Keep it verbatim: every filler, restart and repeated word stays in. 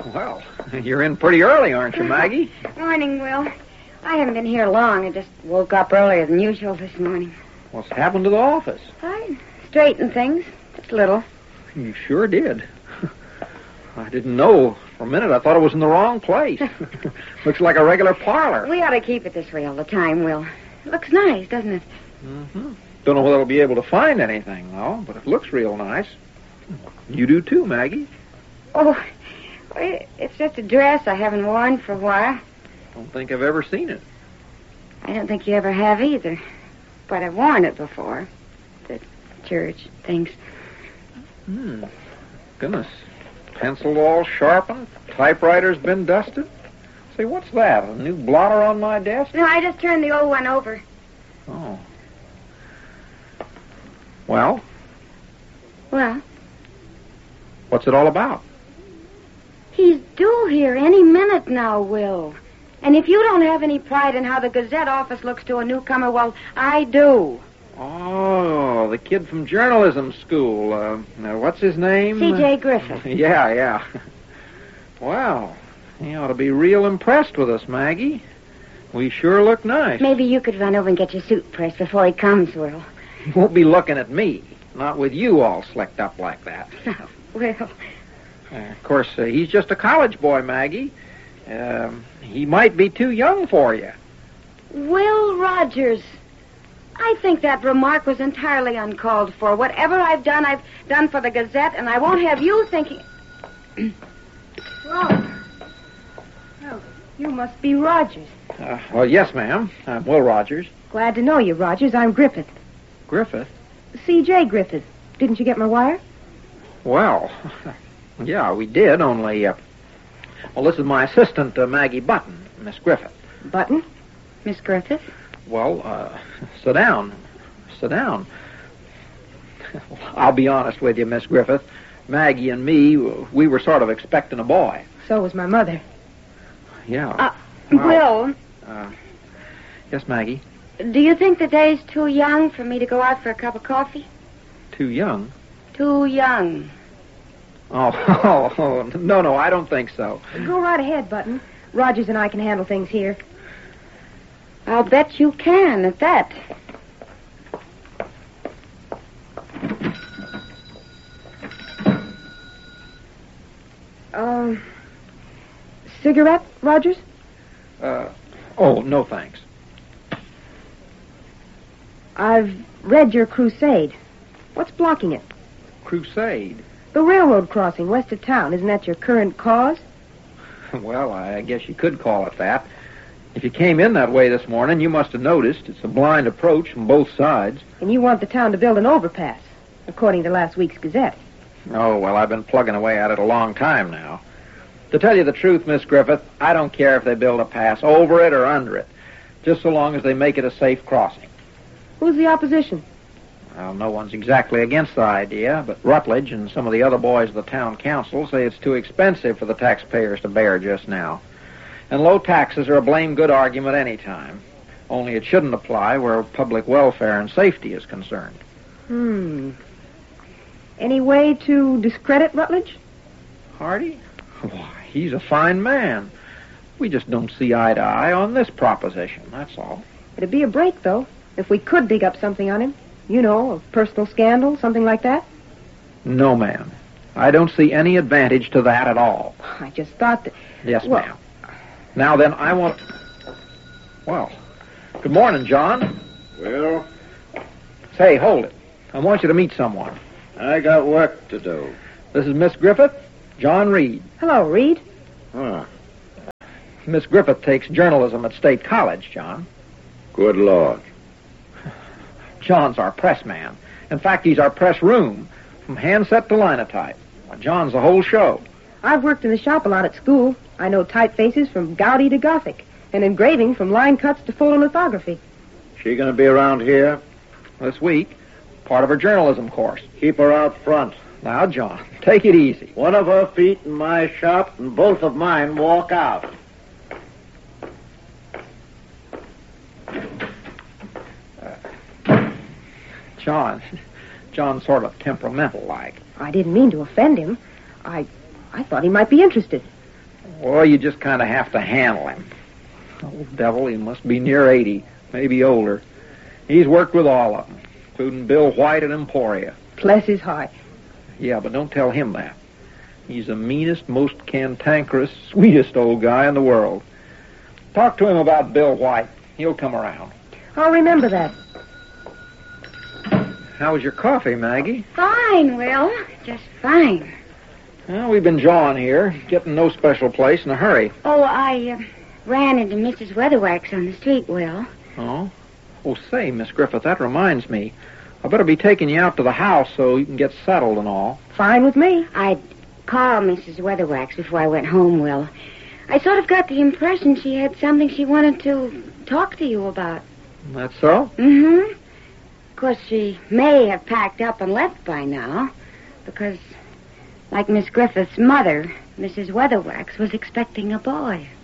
Well, you're in pretty early, aren't you, Maggie? Morning, Will. I haven't been here long. I just woke up earlier than usual this morning. What's happened to the office? I straightened things. Just a little. You sure did. I didn't know. For a minute, I thought it was in the wrong place. Looks like a regular parlor. We ought to keep it this way all the time, Will. It looks nice, doesn't it? Mm-hmm. Don't know whether I'll be able to find anything, though, but it looks real nice. You do, too, Maggie. Oh, it's just a dress I haven't worn for a while. Don't think I've ever seen it. I don't think you ever have either. But I've worn it before. The church, things. Hmm. Goodness. Pencil all sharpened. Typewriter's been dusted. Say, what's that? A new blotter on my desk? No, I just turned the old one over. Oh. Well? Well? What's it all about? He's due here any minute now, Will. And if you don't have any pride in how the Gazette office looks to a newcomer, well, I do. Oh, the kid from journalism school. Uh, uh, what's his name? C J Griffith. yeah, yeah. Well, he ought to be real impressed with us, Maggie. We sure look nice. Maybe you could run over and get your suit pressed before he comes, Will. He won't be looking at me. Not with you all slicked up like that. Will. Uh, of course, uh, he's just a college boy, Maggie. Um, he might be too young for you. Will Rogers. I think that remark was entirely uncalled for. Whatever I've done, I've done for the Gazette, and I won't have you thinking... Oh. Oh, you must be Rogers. Uh, well, yes, ma'am. I'm Will Rogers. Glad to know you, Rogers. I'm Griffith. Griffith? C J Griffith. Didn't you get my wire? Well, yeah, we did, only... Uh, well, this is my assistant, uh, Maggie Button, Miss Griffith. Button? Miss Griffith? Well, uh, sit down. Sit down. I'll be honest with you, Miss Griffith. Maggie and me, we were sort of expecting a boy. So was my mother. Yeah. Uh, well, Will? Uh, yes, Maggie? Do you think the day's too young for me to go out for a cup of coffee? Too young? Too young. Oh, oh, oh, no, no, I don't think so. Go right ahead, Button. Rogers and I can handle things here. I'll bet you can at that. Um, cigarette, Rogers? Uh, oh, no thanks. I've read your crusade. What's blocking it? Crusade? The railroad crossing west of town. Isn't that your current cause? Well, I guess you could call it that. If you came in that way this morning, you must have noticed it's a blind approach from both sides. And you want the town to build an overpass, according to last week's Gazette. Oh, well, I've been plugging away at it a long time now. To tell you the truth, Miss Griffith, I don't care if they build a pass over it or under it, just so long as they make it a safe crossing. Who's the opposition? Well, no one's exactly against the idea, but Rutledge and some of the other boys of the town council say it's too expensive for the taxpayers to bear just now. And low taxes are a blame good argument any time. Only it shouldn't apply where public welfare and safety is concerned. Hmm. Any way to discredit Rutledge? Hardy? Why, he's a fine man. We just don't see eye to eye on this proposition, that's all. It'd be a break, though, if we could dig up something on him. You know, a personal scandal, something like that. No, ma'am. I don't see any advantage to that at all. I just thought that... Yes, well, ma'am. Now then, I want... Well, good morning, John. Well? Say, hold it. I want you to meet someone. I got work to do. This is Miss Griffith, John Reed. Hello, Reed. Huh. Miss Griffith takes journalism at State College, John. Good Lord. John's our press man. In fact, he's our press room, from handset to linotype. John's the whole show. I've worked in the shop a lot at school. I know typefaces from Gaudi to Gothic, and engraving from line cuts to photolithography. She gonna be around here? This week, part of her journalism course. Keep her out front. Now, John, take it easy. One of her feet in my shop, and both of mine walk out. John, John's sort of temperamental-like. I didn't mean to offend him. I I thought he might be interested. Well, you just kind of have to handle him. Old devil, he must be near eighty, maybe older. He's worked with all of them, including Bill White at Emporia. Bless his heart. Yeah, but don't tell him that. He's the meanest, most cantankerous, sweetest old guy in the world. Talk to him about Bill White. He'll come around. I'll remember that. How was your coffee, Maggie? Fine, Will. Just fine. Well, we've been jawing here, getting no special place in a hurry. Oh, I uh, ran into Missus Weatherwax on the street, Will. Oh? Oh, say, Miss Griffith, that reminds me. I better be taking you out to the house so you can get settled and all. Fine with me. I'd call Missus Weatherwax before I went home, Will. I sort of got the impression she had something she wanted to talk to you about. That's so? Mm-hmm. Of course, she may have packed up and left by now, because, like Miss Griffith's mother, Missus Weatherwax was expecting a boy.